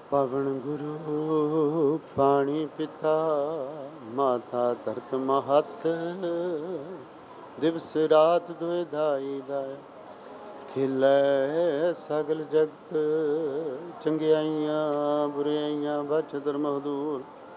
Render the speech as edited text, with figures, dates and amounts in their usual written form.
ਪਵਨ ਗੁਰੂ ਪਾਣੀ ਪਿਤਾ ਮਾਤਾ ਧਰਤ ਮਹਤ ਦਿਵਸ ਰਾਤ ਦੁਇ ਦਾਈ ਦਾਇ ਖਿਲੈ ਸਗਲ ਜਗਤ ਚੰਗਿਆਈਆਂ ਬੁਰਿਆਈਆਂ ਬਚ ਧਰਮ ਹਦੂਰ